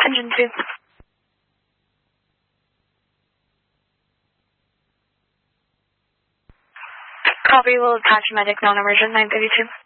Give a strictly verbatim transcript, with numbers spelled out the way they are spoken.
Engine two. Copy, will attach medic non-emergent nine thirty-two.